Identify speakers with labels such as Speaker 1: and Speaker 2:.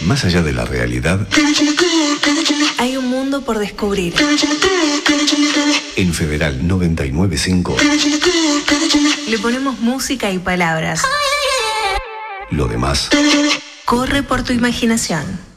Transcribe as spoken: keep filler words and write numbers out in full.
Speaker 1: Más allá de la realidad,
Speaker 2: hay un mundo por descubrir.
Speaker 1: En Federal noventa y nueve punto cinco
Speaker 2: le ponemos música y palabras.
Speaker 1: Lo demás
Speaker 2: corre por tu imaginación.